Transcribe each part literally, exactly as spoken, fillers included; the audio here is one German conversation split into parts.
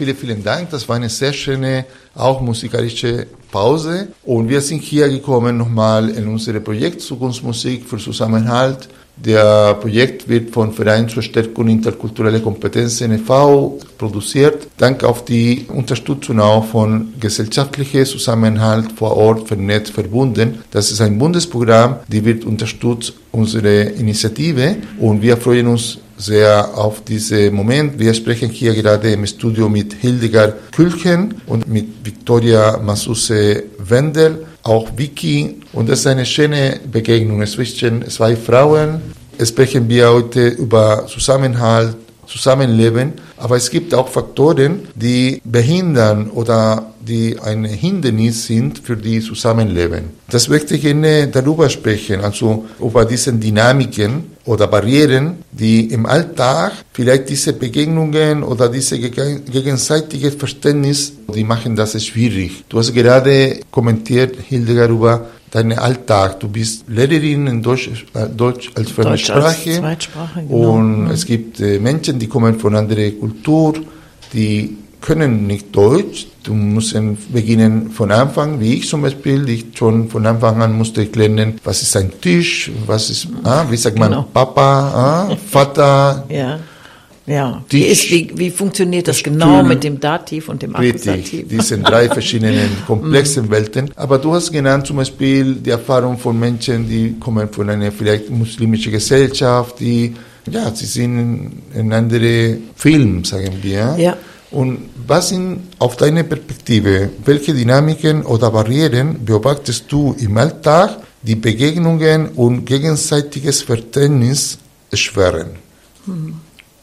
vielen, vielen Dank. Das war eine sehr schöne, auch musikalische Pause. Und wir sind hier gekommen nochmal in unser Projekt Zukunftsmusik für Zusammenhalt. Der Projekt wird vom Verein zur Stärkung interkultureller Kompetenzen e V produziert. Dank auf die Unterstützung auch von gesellschaftlichem Zusammenhalt vor Ort vernetzt verbunden. Das ist ein Bundesprogramm, die wird unterstützt unsere Initiative und wir freuen uns sehr auf diesen Moment. Wir sprechen hier gerade im Studio mit Hildegard Külchen und mit Victoria Masuse-Wendel, auch Vicky. Und das ist eine schöne Begegnung zwischen zwei Frauen. Sprechen wir heute über Zusammenhalt, Zusammenleben, aber es gibt auch Faktoren, die behindern oder die ein Hindernis sind für die Zusammenleben. Das möchte ich gerne darüber sprechen, also über diese Dynamiken oder Barrieren, die im Alltag vielleicht diese Begegnungen oder diese gegenseitige Verständnis, die machen das schwierig. Du hast gerade kommentiert, Hildegard, über deinen Alltag. Du bist Lehrerin in Deutsch, äh, Deutsch als Fremdsprache. Zweitsprache, genau. Und mhm. es gibt äh, Menschen, die kommen von anderer Kultur, die können nicht Deutsch. Du musst beginnen von Anfang, wie ich zum Beispiel. Ich schon von Anfang an musste ich lernen, was ist ein Tisch, was ist, ah, wie sagt man, genau. Papa, ah, Vater. Ja. Ja, wie, ist, wie, wie funktioniert das Stuhl, genau mit dem Dativ und dem Akkusativ? Richtig, diese drei verschiedenen komplexen Welten. Aber du hast genannt zum Beispiel die Erfahrung von Menschen, die kommen von einer vielleicht muslimischen Gesellschaft, die, ja, sie sind in andere Film, sagen wir. Ja. Und was sind auf deine Perspektive, welche Dynamiken oder Barrieren beobachtest du im Alltag, die Begegnungen und gegenseitiges Verständnis erschweren? Hm.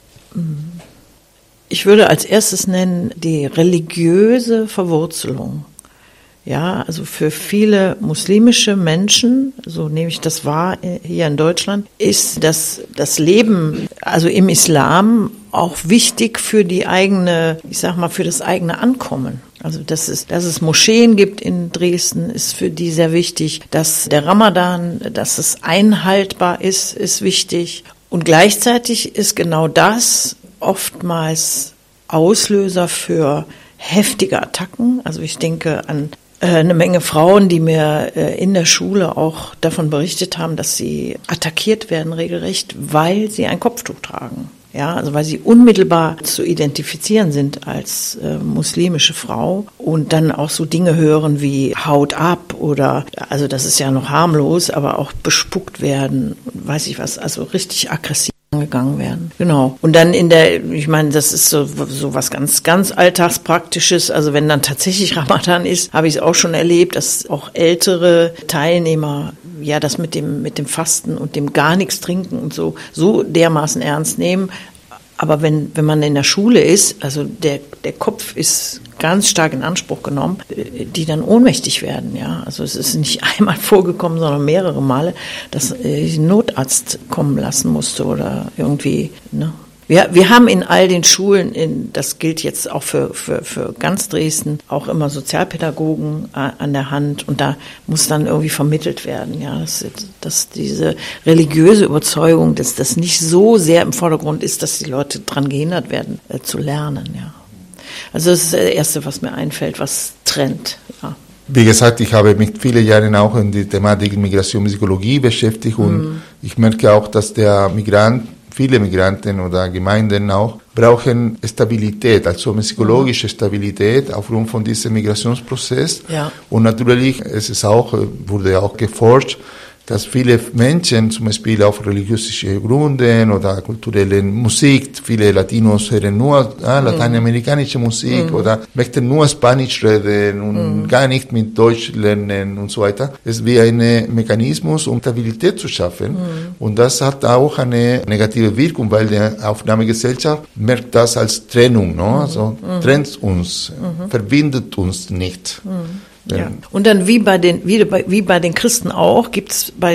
Ich würde als erstes nennen die religiöse Verwurzelung. Ja, also für viele muslimische Menschen, so nehme ich das wahr hier in Deutschland, ist das, das Leben, also im Islam, auch wichtig für die eigene, ich sag mal, für das eigene Ankommen. Also, dass es, dass es Moscheen gibt in Dresden, ist für die sehr wichtig. Dass der Ramadan, dass es einhaltbar ist, ist wichtig. Und gleichzeitig ist genau das oftmals Auslöser für heftige Attacken. Also ich denke an äh, eine Menge Frauen, die mir äh, in der Schule auch davon berichtet haben, dass sie attackiert werden regelrecht, weil sie ein Kopftuch tragen. Ja, also weil sie unmittelbar zu identifizieren sind als äh, muslimische Frau und dann auch so Dinge hören wie Haut ab oder, also das ist ja noch harmlos, aber auch bespuckt werden, weiß ich was, also richtig aggressiv angegangen werden. Genau. Und dann in der, ich meine, das ist so, so was ganz, ganz Alltagspraktisches. Also wenn dann tatsächlich Ramadan ist, habe ich es auch schon erlebt, dass auch ältere Teilnehmer ja das mit dem, mit dem Fasten und dem gar nichts trinken und so, so dermaßen ernst nehmen. Aber wenn, wenn man in der Schule ist, also der, der Kopf ist ganz stark in Anspruch genommen, die dann ohnmächtig werden, ja. Also es ist nicht einmal vorgekommen, sondern mehrere Male, dass ich einen Notarzt kommen lassen musste oder irgendwie, ne. Wir, wir haben in all den Schulen, in, das gilt jetzt auch für, für, für ganz Dresden, auch immer Sozialpädagogen an der Hand und da muss dann irgendwie vermittelt werden, ja, dass, dass diese religiöse Überzeugung, dass das nicht so sehr im Vordergrund ist, dass die Leute daran gehindert werden, äh, zu lernen, ja. Also das ist das Erste, was mir einfällt, was trennt, ja. Wie gesagt, ich habe mich viele Jahre auch in die Thematik Migration und Psychologie beschäftigt und mm. ich merke auch, dass der Migrant, viele Migranten oder Gemeinden auch, brauchen Stabilität, also psychologische Stabilität aufgrund von diesem Migrationsprozess. Ja. Und natürlich, es ist auch, wurde auch geforscht, dass viele Menschen zum Beispiel auf religiöse Gründen oder kulturelle Musik, viele Latinos hören nur äh, lateinamerikanische Musik mm. oder möchten nur Spanisch reden und mm. gar nicht mit Deutsch lernen und so weiter. Es ist wie ein Mechanismus, um Stabilität zu schaffen. Mm. Und das hat auch eine negative Wirkung, weil die Aufnahmegesellschaft merkt das als Trennung, no? Also mm. trennt uns, mm. verbindet uns nicht. Mm. Ja. Und dann wie bei den wie bei, wie bei den Christen auch gibt's bei